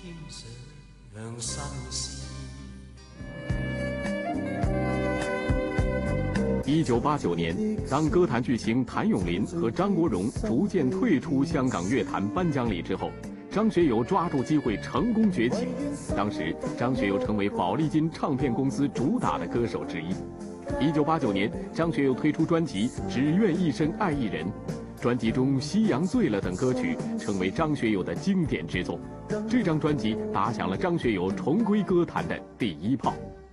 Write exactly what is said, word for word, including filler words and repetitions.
一九八九年，当歌坛巨星谭咏麟和张国荣逐渐退出香港乐坛颁奖礼之后，张学友抓住机会成功崛起。当时，张学友成为宝丽金唱片公司主打的歌手之一。一九八九年，张学友推出专辑《只愿一生爱一人》，专辑中《夕阳醉了》等歌曲成为张学友的经典之作。这张专辑打响了张学友重归歌坛的第一炮。